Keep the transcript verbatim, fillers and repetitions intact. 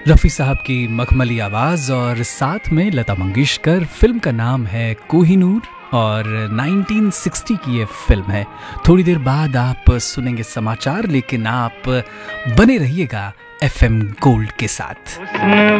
रफ़ी साहब की मखमली आवाज़ और साथ में लता मंगेशकर। फिल्म का नाम है कोहिनूर और उन्नीस सौ साठ की ये फिल्म है। थोड़ी देर बाद आप सुनेंगे समाचार, लेकिन आप बने रहिएगा एफ एम गोल्ड के साथ।